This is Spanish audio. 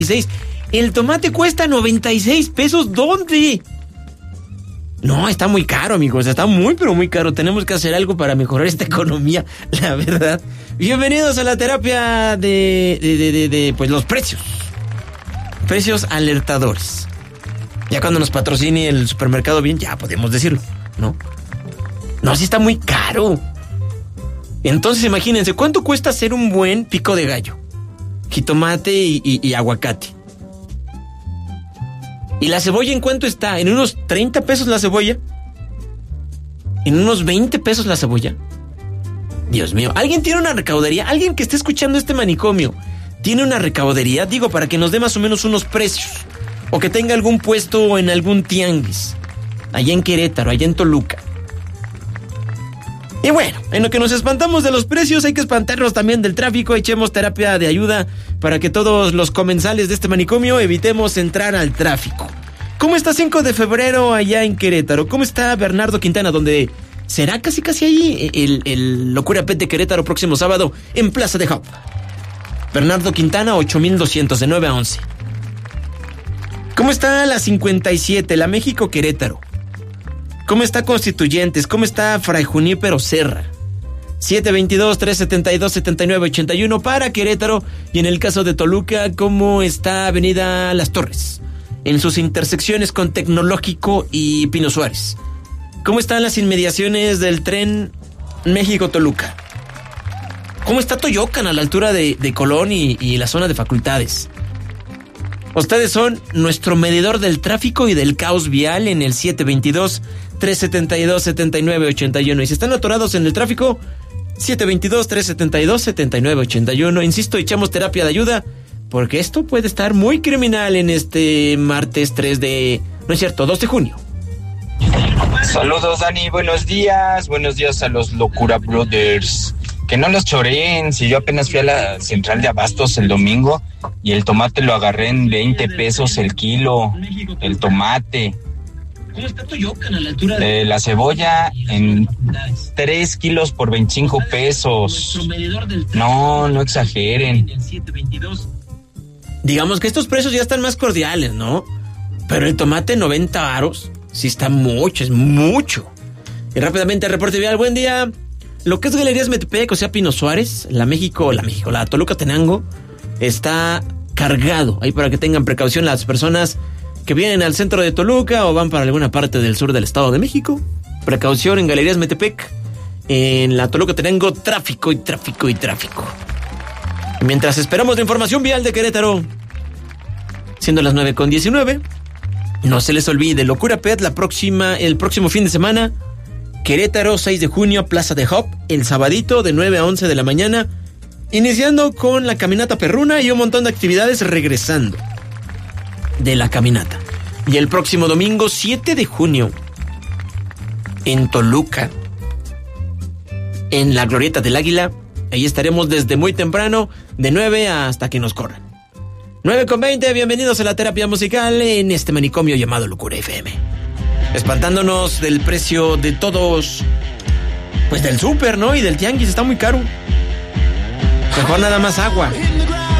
El tomate cuesta 96 pesos. ¿Dónde? No, está muy caro, amigos. Está muy, pero muy caro. Tenemos que hacer algo para mejorar esta economía, la verdad. Bienvenidos a la terapia de pues los precios. Precios alertadores. Ya cuando nos patrocine el supermercado bien, ya podemos decirlo, ¿no? No, sí está muy caro. Entonces imagínense, ¿cuánto cuesta hacer un buen pico de gallo? Jitomate y aguacate. ¿Y la cebolla en cuánto está? ¿En unos 30 pesos la cebolla? ¿En unos 20 pesos la cebolla? Dios mío, ¿alguien tiene una recaudería? ¿Alguien que esté escuchando este manicomio tiene una recaudería? Digo, para que nos dé más o menos unos precios. O que tenga algún puesto en algún tianguis. Allá en Querétaro, allá en Toluca. Y bueno, en lo que nos espantamos de los precios, hay que espantarnos también del tráfico. Echemos terapia de ayuda para que todos los comensales de este manicomio evitemos entrar al tráfico. ¿Cómo está 5 de febrero allá en Querétaro? ¿Cómo está Bernardo Quintana, donde será casi ahí el Locura Pet de Querétaro próximo sábado en Plaza de Hop? Bernardo Quintana, 8200, de 9 a 11. ¿Cómo está la 57, la México Querétaro? ¿Cómo está Constituyentes? ¿Cómo está Fray Junípero Serra? 722-372-7981 para Querétaro. Y en el caso de Toluca, ¿cómo está Avenida Las Torres? En sus intersecciones con Tecnológico y Pino Suárez. ¿Cómo están las inmediaciones del tren México-Toluca? ¿Cómo está Toyocan a la altura de Colón y la zona de Facultades? Ustedes son nuestro medidor del tráfico y del caos vial en el 722-372-7981. Y si están atorados en el tráfico, 722-372-7981. Insisto, echamos terapia de ayuda, porque esto puede estar muy criminal en este martes 2 de junio. Saludos, Dani, buenos días. Buenos días a los Locura Brothers. Que no los choreen, si yo apenas fui a la central de abastos el domingo y el tomate lo agarré en 20 pesos el kilo, el tomate. ¿Cómo está Toyocan a la altura de la cebolla en 3 kilos por 25 pesos? No exageren. Digamos que estos precios ya están más cordiales, ¿no? Pero el tomate 90 varos, sí está mucho, es mucho. Y rápidamente reporte vial, buen día. Lo que es Galerías Metepec, o sea, Pino Suárez, la Toluca Tenango, está cargado. Ahí para que tengan precaución las personas que vienen al centro de Toluca o van para alguna parte del sur del Estado de México. Precaución en Galerías Metepec. En la Toluca Tenango, tráfico. Mientras esperamos la información vial de Querétaro, siendo las 9:19, no se les olvide, Locura Pet el próximo fin de semana. Querétaro, 6 de junio, Plaza de Hop, el sabadito de 9 a 11 de la mañana, iniciando con la caminata perruna y un montón de actividades regresando de la caminata. Y el próximo domingo, 7 de junio, en Toluca, en la Glorieta del Águila, ahí estaremos desde muy temprano, de 9 hasta que nos corran. 9:20, bienvenidos a la terapia musical en este manicomio llamado Locura FM. Espantándonos del precio de todos, pues del súper, ¿no? Y del tianguis, está muy caro. Mejor nada más agua.